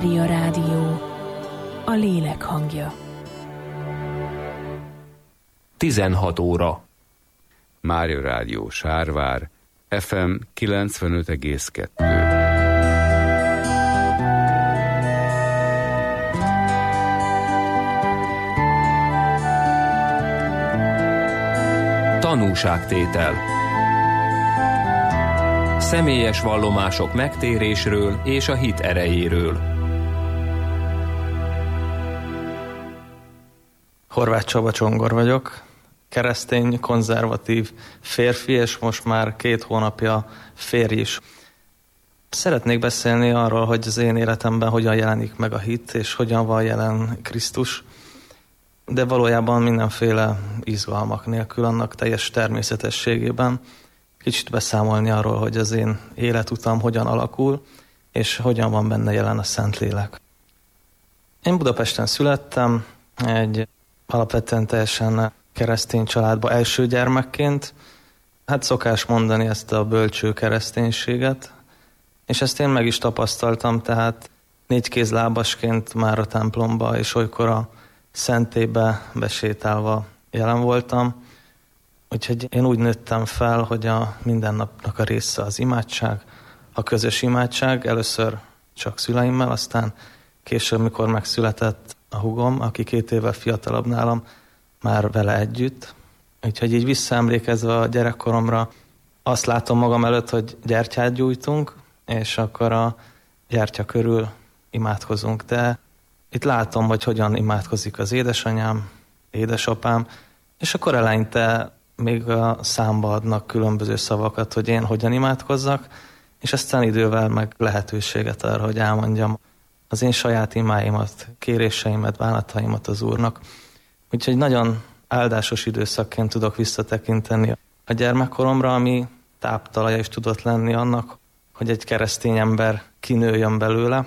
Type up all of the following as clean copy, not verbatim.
Mária Rádió, a lélek hangja. 16 óra. Mária Rádió Sárvár, FM 95,2. Tanúságtétel. Személyes vallomások megtérésről és a hit erejéről. Horváth Csaba Csongor vagyok, keresztény, konzervatív férfi, és most már 2 hónapja férj is. Szeretnék beszélni arról, hogy az én életemben hogyan jelenik meg a hit, és hogyan van jelen Krisztus, de valójában mindenféle izgalmak nélkül, annak teljes természetességében. Kicsit beszámolni arról, hogy az én életutam hogyan alakul, és hogyan van benne jelen a Szentlélek. Én Budapesten születtem, egy alapvetően teljesen keresztény családba első gyermekként. Hát szokás mondani ezt a bölcső kereszténységet, és ezt én meg is tapasztaltam, tehát 4 kézlábasként már a templomba, és olykor a szentélybe besétálva jelen voltam. Úgyhogy én úgy nőttem fel, hogy a mindennapnak a része az imádság, a közös imádság, először csak szüleimmel, aztán később, mikor megszületett a húgom, aki 2 évvel fiatalabb nálam, már vele együtt. Úgyhogy így visszaemlékezve a gyerekkoromra azt látom magam előtt, hogy gyertyát gyújtunk, és akkor a gyertya körül imádkozunk. De itt látom, hogy hogyan imádkozik az édesanyám, édesapám, és akkor eleinte még a számba adnak különböző szavakat, hogy én hogyan imádkozzak, és aztán idővel meg lehetőséget arra, hogy elmondjam az én saját imáimat, kéréseimet, bánataimat az Úrnak. Úgyhogy nagyon áldásos időszakként tudok visszatekinteni a gyermekkoromra, ami táptalaja is tudott lenni annak, hogy egy keresztény ember kinőjön belőle.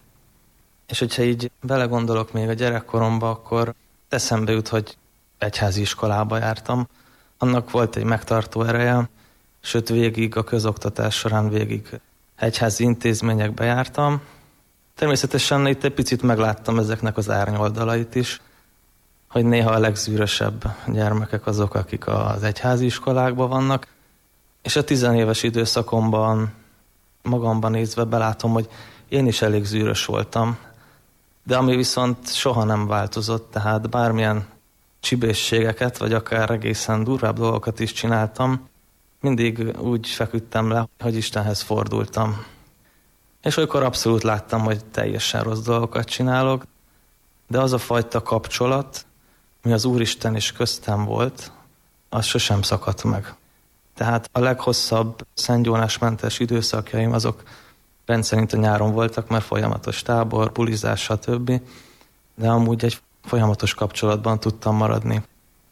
És hogyha így belegondolok még a gyerekkoromba, akkor eszembe jut, hogy egyházi iskolába jártam. Annak volt egy megtartó ereje, sőt végig a közoktatás során végig egyházi intézményekbe jártam. Természetesen itt egy picit megláttam ezeknek az árnyoldalait is, hogy néha a legzűrösebb gyermekek azok, akik az egyházi iskolákban vannak, és a 10 éves időszakomban magamban nézve belátom, hogy én is elég zűrös voltam, de ami viszont soha nem változott, tehát bármilyen csibészségeket, vagy akár egészen durvább dolgokat is csináltam, mindig úgy feküdtem le, hogy Istenhez fordultam. És olykor abszolút láttam, hogy teljesen rossz dolgokat csinálok, de az a fajta kapcsolat, mi az Úristen is köztem volt, az sosem szakadt meg. Tehát a leghosszabb szentgyónásmentes időszakjaim azok rendszerint a nyáron voltak, mert folyamatos tábor, bulizás, stb. De amúgy egy folyamatos kapcsolatban tudtam maradni.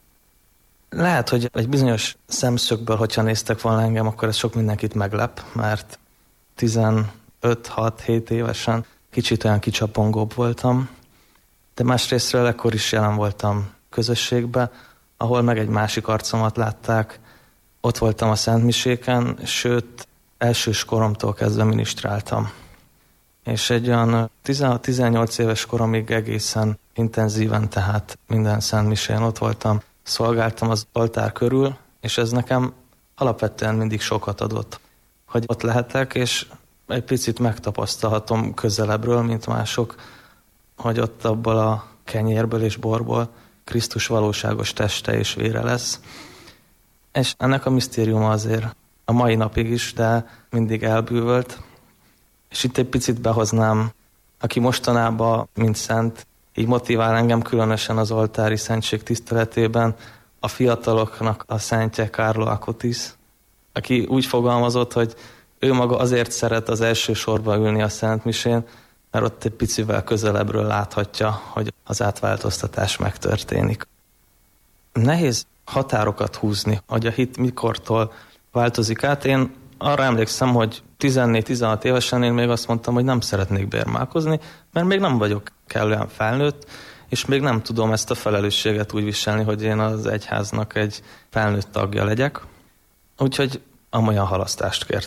Lehet, hogy egy bizonyos szemszögből, hogyha néztek volna engem, akkor ez sok mindenkit meglep, mert 15-6-7 évesen kicsit olyan kicsapongóbb voltam, de másrésztről ekkor is jelen voltam közösségbe, ahol meg egy másik arcomat látták. Ott voltam a szentmiséken, sőt, elsős koromtól kezdve minisztráltam. És egy olyan 16-18 éves koromig egészen intenzíven, tehát minden szentmisén ott voltam, szolgáltam az oltár körül, és ez nekem alapvetően mindig sokat adott, hogy ott lehetek, és egy picit megtapasztalhatom közelebbről, mint mások, hogy ott abból a kenyérből és borból Krisztus valóságos teste és vére lesz. És ennek a misztériuma azért a mai napig is, de mindig elbűvölt. És itt egy picit behoznám, aki mostanában, mint szent, így motivál engem különösen az oltári szentség tiszteletében, a fiataloknak a szentje Carlo Acutis, aki úgy fogalmazott, hogy ő maga azért szeret az első sorba ülni a szentmisén, mert ott egy picivel közelebbről láthatja, hogy az átváltoztatás megtörténik. Nehéz határokat húzni, hogy a hit mikortól változik át. Én arra emlékszem, hogy 14-16 évesen én még azt mondtam, hogy nem szeretnék bérmálkozni, mert még nem vagyok kellően felnőtt, és még nem tudom ezt a felelősséget úgy viselni, hogy én az egyháznak egy felnőtt tagja legyek. Úgyhogy amolyan halasztást kértem.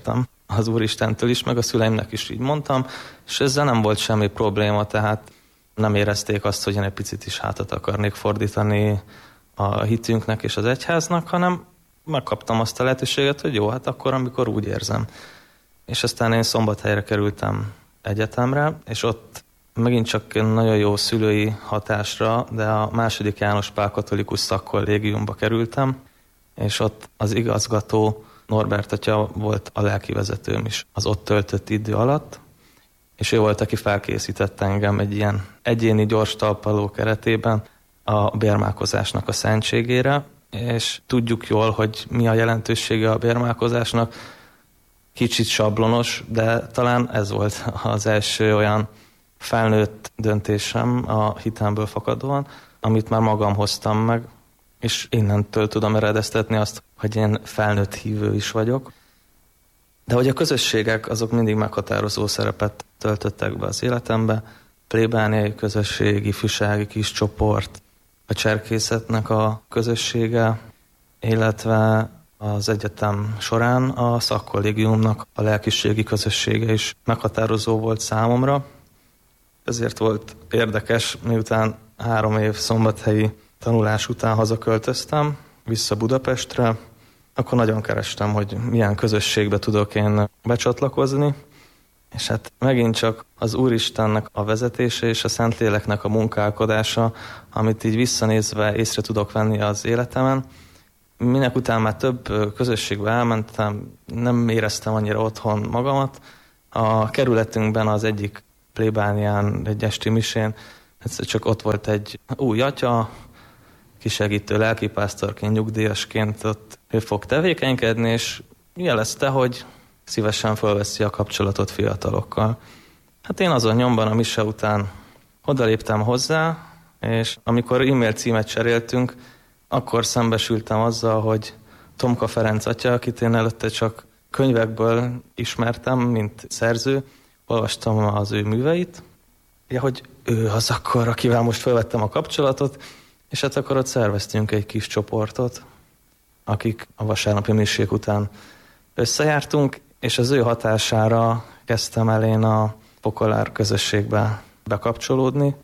az Úristentől is, meg a szüleimnek is így mondtam, és ezzel nem volt semmi probléma, tehát nem érezték azt, hogy én egy picit is hátat akarnék fordítani a hitünknek és az egyháznak, hanem megkaptam azt a lehetőséget, hogy jó, hát akkor, amikor úgy érzem. És aztán én Szombathelyre kerültem egyetemre, és ott megint csak nagyon jó szülői hatásra, de a II. János Pál Katolikus Szakkollégiumba kerültem, és ott az igazgató Norbert atya volt a lelkivezetőm is az ott töltött idő alatt, és ő volt, aki felkészített engem egy ilyen egyéni gyors talpaló keretében a bérmálkozásnak a szentségére, és tudjuk jól, hogy mi a jelentősége a bérmálkozásnak. Kicsit sablonos, de talán ez volt az első olyan felnőtt döntésem a hitemből fakadóan, amit már magam hoztam meg, és innentől tudom eredeztetni azt, hogy én felnőtt hívő is vagyok. De hogy a közösségek azok mindig meghatározó szerepet töltöttek be az életembe, plébániai közösség, ifjúsági kis csoport, a cserkészetnek a közössége, illetve az egyetem során a szakkollégiumnak a lelkiségi közössége is meghatározó volt számomra. Ezért volt érdekes, miután 3 év szombathelyi tanulás után hazaköltöztem vissza Budapestre, akkor nagyon kerestem, hogy milyen közösségbe tudok én becsatlakozni, és hát megint csak az Úristennek a vezetése és a Szentléleknek a munkálkodása, amit így visszanézve észre tudok venni az életemen. Minek után már több közösségbe elmentem, nem éreztem annyira otthon magamat. A kerületünkben az egyik plébánián, egy esti misén, egyszer csak ott volt egy új atya, kisegítő lelkipásztorként, nyugdíjasként ott ő fog tevékenykedni, és jelezte, hogy szívesen felveszi a kapcsolatot fiatalokkal. Hát én azon nyomban a mise után odaléptem hozzá, és amikor e-mail címet cseréltünk, akkor szembesültem azzal, hogy Tomka Ferenc atya, akit én előtte csak könyvekből ismertem, mint szerző, olvastam az ő műveit, hogy ő az akkor, akivel most felvettem a kapcsolatot, és hát akkor ott szerveztünk egy kis csoportot, akik a vasárnapi misék után összejártunk, és az ő hatására kezdtem el én a Fokolár közösségbe bekapcsolódni.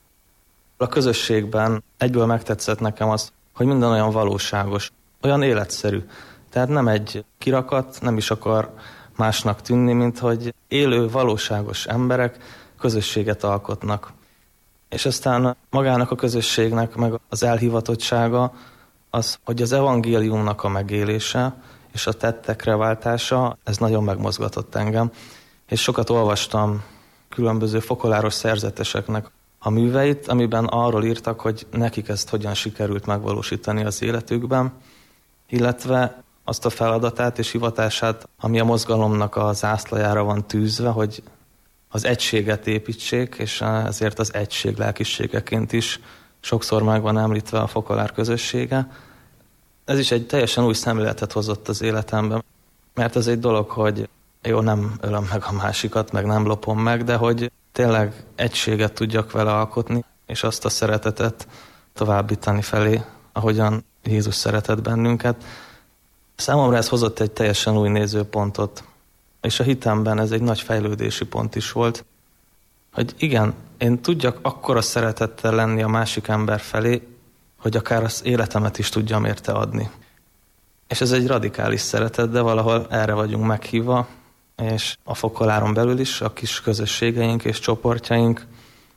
A közösségben egyből megtetszett nekem az, hogy minden olyan valóságos, olyan életszerű. Tehát nem egy kirakat, nem is akar másnak tűnni, mint hogy élő, valóságos emberek közösséget alkotnak. És aztán magának a közösségnek meg az elhivatottsága az, hogy az evangéliumnak a megélése és a tettekre váltása, ez nagyon megmozgatott engem. És sokat olvastam különböző fokoláros szerzeteseknek a műveit, amiben arról írtak, hogy nekik ezt hogyan sikerült megvalósítani az életükben, illetve azt a feladatát és hivatását, ami a mozgalomnak a zászlajára van tűzve, hogy az egységet építsék, és ezért az egység lelkiségeként is sokszor meg van említve a Fokolár közössége. Ez is egy teljesen új szemléletet hozott az életemben, mert ez egy dolog, hogy jó, nem ölöm meg a másikat, meg nem lopom meg, de hogy tényleg egységet tudjak vele alkotni, és azt a szeretetet továbbítani felé, ahogyan Jézus szeretett bennünket. Számomra ez hozott egy teljesen új nézőpontot, és a hitemben ez egy nagy fejlődési pont is volt, hogy igen, én tudjak akkora szeretettel lenni a másik ember felé, hogy akár az életemet is tudjam érte adni. És ez egy radikális szeretet, de valahol erre vagyunk meghívva, és a Fokoláron belül is a kis közösségeink és csoportjaink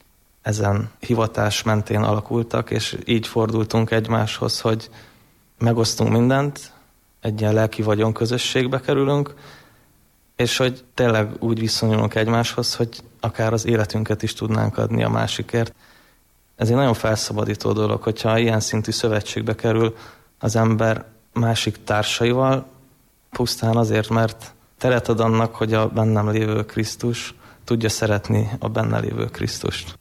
ezen hivatás mentén alakultak, és így fordultunk egymáshoz, hogy megosztunk mindent, egy ilyen lelki vagyon közösségbe kerülünk, és hogy tényleg úgy viszonyulunk egymáshoz, hogy akár az életünket is tudnánk adni a másikért. Ez egy nagyon felszabadító dolog, hogyha ilyen szintű szövetségbe kerül az ember másik társaival, pusztán azért, mert teret ad annak, hogy a bennem lévő Krisztus tudja szeretni a benne lévő Krisztust.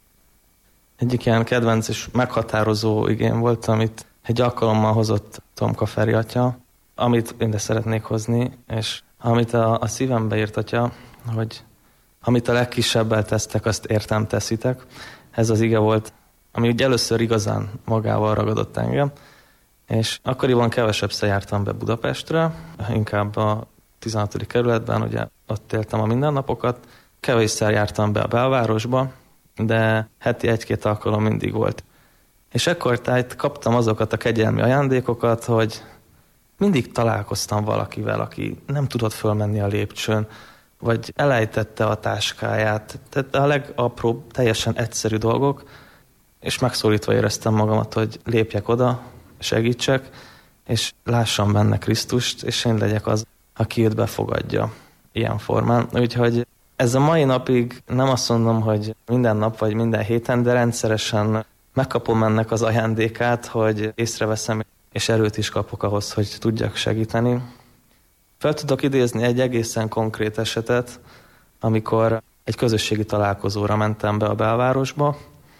Egyik ilyen kedvenc és meghatározó igény volt, amit egy alkalommal hozott Tomka Feri atya, amit én de szeretnék hozni, és amit a szívembe írt atya, hogy amit a legkisebbel tesztek, azt értem teszitek. Ez az ige volt, ami ugye először igazán magával ragadott engem, és akkoriban kevesebbszer jártam be Budapestre, inkább a 16. kerületben, ugye ott éltem a mindennapokat, kevésszer jártam be a belvárosba, de heti 1-2 alkalom mindig volt. És ekkor tájt kaptam azokat a kegyelmi ajándékokat, hogy mindig találkoztam valakivel, aki nem tudott fölmenni a lépcsőn, vagy elejtette a táskáját. Tehát a legapróbb, teljesen egyszerű dolgok, és megszólítva éreztem magamat, hogy lépjek oda, segítsek, és lássam benne Krisztust, és én legyek az, aki őt befogadja ilyen formán. Úgyhogy ez a mai napig nem azt mondom, hogy minden nap vagy minden héten, de rendszeresen megkapom ennek az ajándékát, hogy észreveszem, és erőt is kapok ahhoz, hogy tudjak segíteni. Fel tudok idézni egy egészen konkrét esetet, amikor egy közösségi találkozóra mentem be a belvárosba.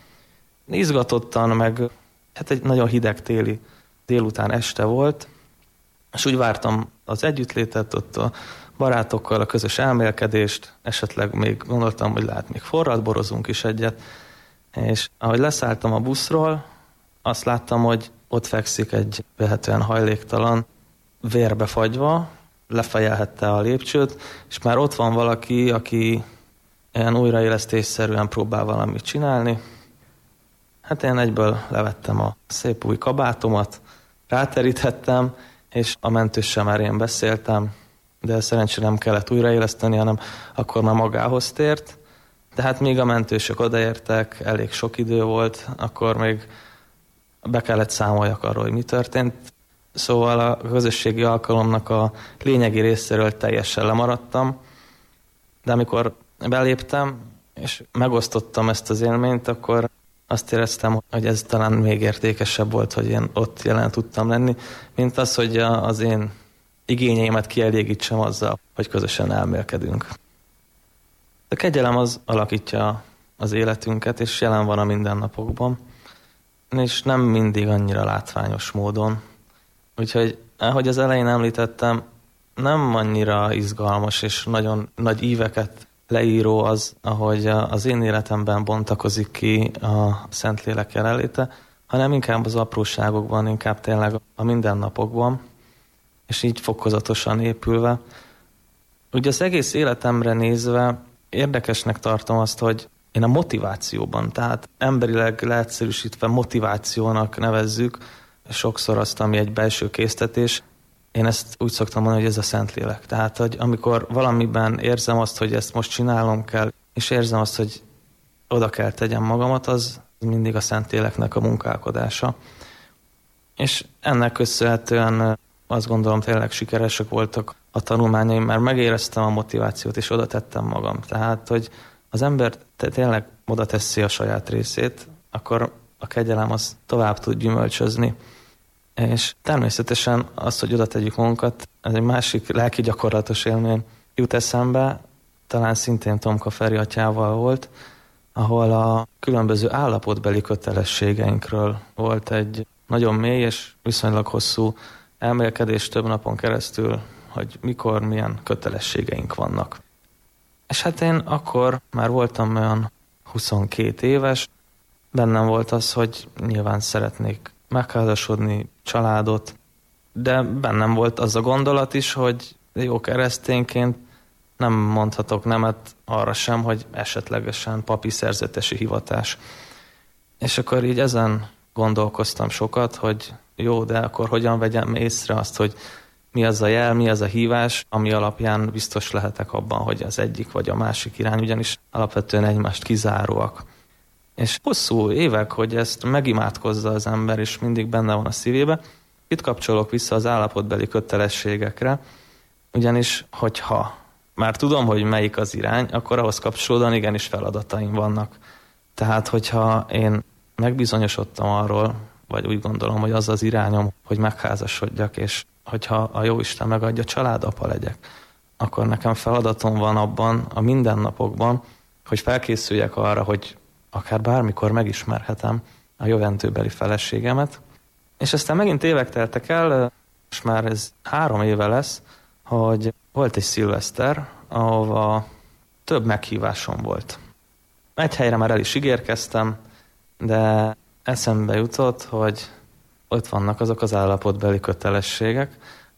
Izgatottan, meg egy nagyon hideg téli délután este volt, és úgy vártam az együttlétet, ott a barátokkal a közös elmélkedést, esetleg még gondoltam, hogy lehet még forrad, borozunk is egyet, és ahogy leszálltam a buszról, azt láttam, hogy ott fekszik egy vehetően hajléktalan, vérbe fagyva, lefejelhette a lépcsőt, és már ott van valaki, aki ilyen újraélesztésszerűen próbál valamit csinálni. Hát én egyből levettem a szép új kabátomat, ráterítettem, és a mentőssel már én beszéltem, de szerencsére nem kellett újraéleszteni, hanem akkor már magához tért. De hát még a mentősök odaértek, elég sok idő volt, akkor még be kellett számoljak arról, hogy mi történt. Szóval a közösségi alkalomnak a lényegi részéről teljesen lemaradtam, de amikor beléptem, és megosztottam ezt az élményt, akkor azt éreztem, hogy ez talán még értékesebb volt, hogy én ott jelen tudtam lenni, mint az, hogy az én igényeimet kielégítsem azzal, hogy közösen elmélkedünk. A kegyelem az alakítja az életünket, és jelen van a mindennapokban, és nem mindig annyira látványos módon. Úgyhogy, ahogy az elején említettem, nem annyira izgalmas és nagyon nagy íveket leíró az, ahogy az én életemben bontakozik ki a Szentlélek jelenléte, hanem inkább az apróságokban, inkább tényleg a mindennapokban, és így fokozatosan épülve. Ugye az egész életemre nézve érdekesnek tartom azt, hogy én a motivációban, tehát emberileg leegyszerűsítve motivációnak nevezzük sokszor azt, ami egy belső késztetés. Én ezt úgy szoktam mondani, hogy ez a Szentlélek. Tehát, hogy amikor valamiben érzem azt, hogy ezt most csinálnom kell, és érzem azt, hogy oda kell tegyem magamat, az mindig a Szentléleknek a munkálkodása. És ennek köszönhetően azt gondolom, tényleg sikeresek voltak a tanulmányaim, mert megéreztem a motivációt, és oda tettem magam. Tehát, hogy az ember tényleg oda teszi a saját részét, akkor a kegyelem az tovább tud gyümölcsözni. És természetesen az, hogy oda tegyük magunkat, ez egy másik lelki gyakorlatos élmény jut eszembe, talán szintén Tomka Feri atyával volt, ahol a különböző állapotbeli kötelességeinkről volt egy nagyon mély és viszonylag hosszú elmélkedés több napon keresztül, hogy mikor, milyen kötelességeink vannak. És hát én akkor már voltam olyan 22 éves, bennem volt az, hogy nyilván szeretnék megházasodni, családot, de bennem volt az a gondolat is, hogy jó keresztényként nem mondhatok nemet arra sem, hogy esetlegesen papi szerzetesi hivatás. És akkor így ezen gondolkoztam sokat, hogy jó, de akkor hogyan vegyem észre azt, hogy mi az a jel, mi az a hívás, ami alapján biztos lehetek abban, hogy az egyik vagy a másik irány, ugyanis alapvetően egymást kizáróak. És hosszú évek, hogy ezt megimádkozza az ember, és mindig benne van a szívébe. Itt kapcsolok vissza az állapotbeli kötelességekre, ugyanis, hogyha már tudom, hogy melyik az irány, akkor ahhoz kapcsolódóan igenis feladataim vannak. Tehát, hogyha én megbizonyosodtam arról, vagy úgy gondolom, hogy az az irányom, hogy megházasodjak, és hogyha a Jóisten megadja, családapa legyek, akkor nekem feladatom van abban, a mindennapokban, hogy felkészüljek arra, hogy akár bármikor megismerhetem a jövendőbeli feleségemet. És aztán megint évek teltek el, és már ez 3 éve lesz, hogy volt egy szilveszter, ahova több meghívásom volt. Egy helyre már el is ígérkeztem, de eszembe jutott, hogy ott vannak azok az állapotbeli kötelességek,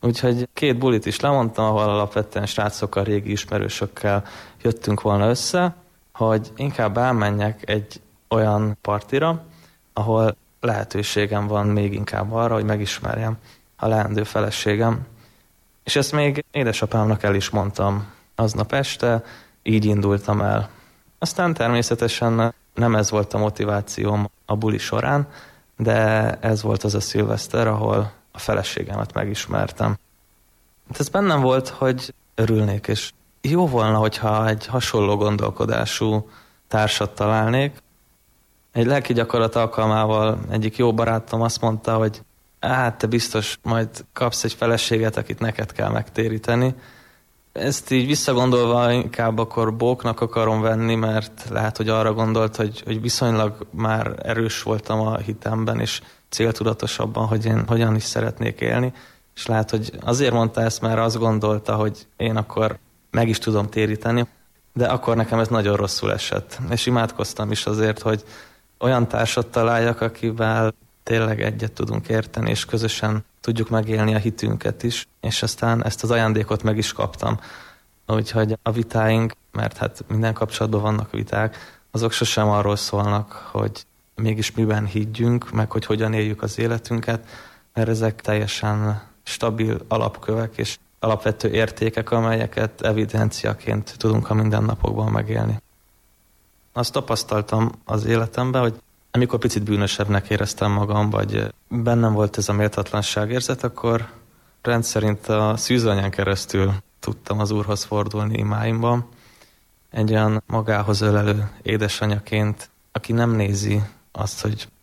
Úgyhogy 2 bulit is lemondtam, ahol alapvetően srácokkal, régi ismerősökkel jöttünk volna össze, hogy inkább elmenjek egy olyan partira, ahol lehetőségem van még inkább arra, hogy megismerjem a leendő feleségem. És ezt még édesapámnak el is mondtam aznap este, így indultam el. Aztán természetesen nem ez volt a motivációm a buli során, de ez volt az a szilveszter, ahol a feleségemet megismertem. Ez bennem volt, hogy örülnék, és jó volna, hogyha egy hasonló gondolkodású társat találnék. Egy lelki gyakorlat alkalmával egyik jó barátom azt mondta, hogy te biztos majd kapsz egy feleséget, akit neked kell megtéríteni. Ezt így visszagondolva inkább akkor bóknak akarom venni, mert lehet, hogy arra gondolt, hogy viszonylag már erős voltam a hitemben, és céltudatosabban, hogy én hogyan is szeretnék élni. És lehet, hogy azért mondta ezt, mert azt gondolta, hogy én akkor meg is tudom téríteni, de akkor nekem ez nagyon rosszul esett. És imádkoztam is azért, hogy olyan társat találjak, akivel tényleg egyet tudunk érteni, és közösen tudjuk megélni a hitünket is, és aztán ezt az ajándékot meg is kaptam. Úgyhogy a vitáink, mert hát minden kapcsolatban vannak viták, azok sosem arról szólnak, hogy mégis miben higgyünk, meg hogy hogyan éljük az életünket, mert ezek teljesen stabil alapkövek és alapvető értékek, amelyeket evidenciaként tudunk a mindennapokban megélni. Azt tapasztaltam az életemben, hogy amikor picit bűnösebbnek éreztem magam, vagy bennem volt ez a méltatlanságérzet, akkor rendszerint a szűzanyán keresztül tudtam az Úrhoz fordulni imáimban. Egy olyan magához ölelő édesanyaként, aki nem nézi azt, hogy